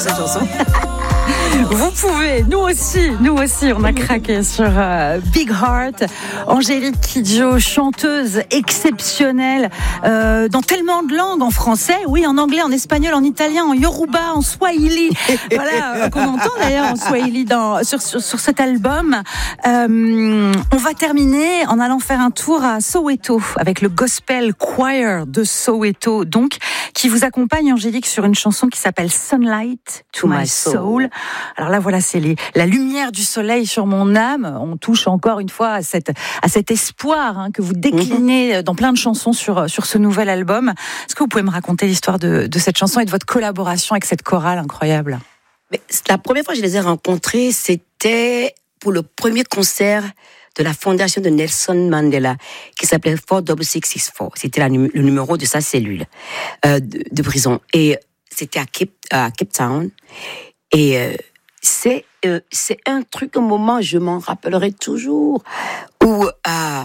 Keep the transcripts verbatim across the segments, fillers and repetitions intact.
cette chanson. Vous pouvez, nous aussi, nous aussi, on a craqué sur euh, Big Heart. Angélique Kidjo, chanteuse exceptionnelle euh, dans tellement de langues, en français, oui, en anglais, en espagnol, en italien, en yoruba, en swahili. Voilà, euh, qu'on entend d'ailleurs en swahili dans, sur, sur, sur cet album. Euh, on va terminer en allant faire un tour à Soweto avec le Gospel Choir de Soweto, donc, qui vous accompagne, Angélique, sur une chanson qui s'appelle Sunlight to My Soul. Alors là, voilà, c'est les, la lumière du soleil sur mon âme. On touche encore une fois à, cette, à cet espoir hein, que vous déclinez mmh. dans plein de chansons sur, sur ce nouvel album. Est-ce que vous pouvez me raconter l'histoire de, de cette chanson et de votre collaboration avec cette chorale incroyable? Mais la première fois que je les ai rencontrés, c'était pour le premier concert de la fondation de Nelson Mandela, qui s'appelait four six six six four. C'était la, le numéro de sa cellule euh, de, de prison. Et c'était à Cape, à Cape Town. Et euh, c'est, euh, c'est un truc, un moment, je m'en rappellerai toujours, où euh,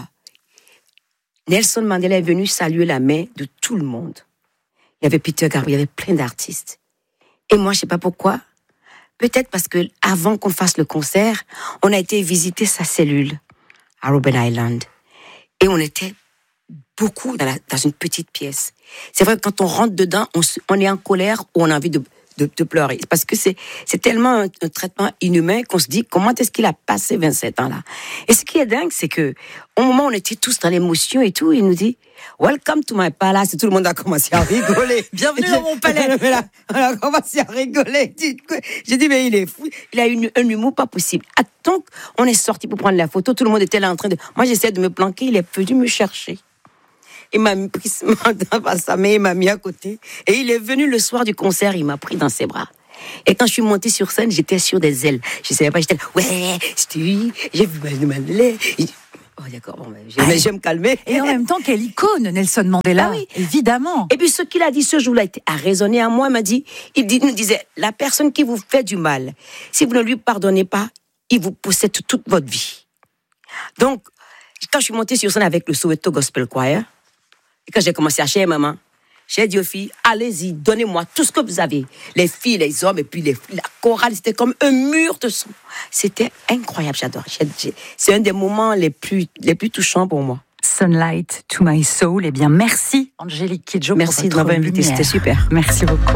Nelson Mandela est venu saluer la main de tout le monde. Il y avait Peter Gabriel, il y avait plein d'artistes. Et moi, je sais pas pourquoi. Peut-être parce que avant qu'on fasse le concert, on a été visiter sa cellule à Robben Island. Et on était beaucoup dans, la, dans une petite pièce. C'est vrai que quand on rentre dedans, on, on est en colère ou on a envie de, de, de pleurer. Parce que c'est, c'est tellement un, un traitement inhumain qu'on se dit comment est-ce qu'il a passé vingt-sept ans là. Et ce qui est dingue, c'est que au moment où on était tous dans l'émotion et tout, il nous dit « Welcome to my palace ». Et tout le monde a commencé à rigoler. Bienvenue dans mon palais. On a commencé à rigoler. J'ai dit, mais il est fou. Il a une, un humour pas possible. Ah, donc, on est sorti pour prendre la photo. Tout le monde était là en train de... Moi, j'essayais de me planquer. Il est venu me chercher. Il m'a pris dans sa main, il m'a mis à côté. Et il est venu le soir du concert, il m'a pris dans ses bras. Et quand je suis montée sur scène, j'étais sur des ailes. Je savais pas, j'étais là, ouais, je j'ai vu Mandela. Oh, d'accord, bon, mais je, mais je vais me calmer. Et en même temps, quelle icône, Nelson Mandela. Ah oui. Évidemment. Et puis, ce qu'il a dit ce jour-là a résonné à moi, il m'a dit, il dit, nous disait, la personne qui vous fait du mal, si vous ne lui pardonnez pas, il vous possède toute votre vie. Donc, quand je suis montée sur scène avec le Soweto Gospel Choir, et quand j'ai commencé à chercher maman, j'ai dit aux filles, allez-y, donnez-moi tout ce que vous avez. Les filles, les hommes, et puis les, la chorale, c'était comme un mur de son. C'était incroyable, j'adore. J'ai, j'ai, c'est un des moments les plus, les plus touchants pour moi. Sunlight to my soul. Eh bien, merci, Angélique Kidjo. Merci de m'avoir invitée, c'était super. Merci beaucoup.